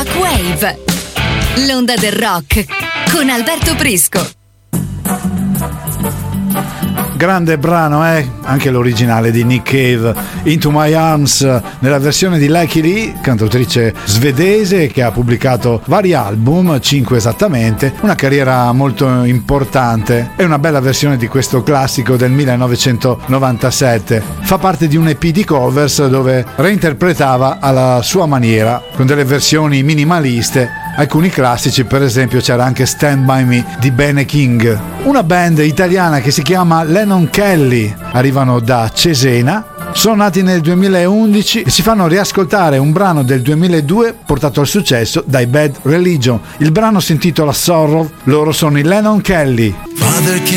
Rockwave, l'onda del rock con Alberto Prisco. Grande brano, anche l'originale di Nick Cave, Into My Arms, nella versione di Lucky Lee, cantautrice svedese che ha pubblicato vari album, 5 esattamente, una carriera molto importante. È una bella versione di questo classico del 1997. Fa parte di un EP di covers dove reinterpretava alla sua maniera, con delle versioni minimaliste, alcuni classici. Per esempio c'era anche Stand By Me di Bene King. Una band italiana che si chiama Lennon Kelly, arrivano da Cesena, sono nati nel 2011 e si fanno riascoltare un brano del 2002 portato al successo dai Bad Religion. Il brano si intitola Sorrow, loro sono i Lennon Kelly.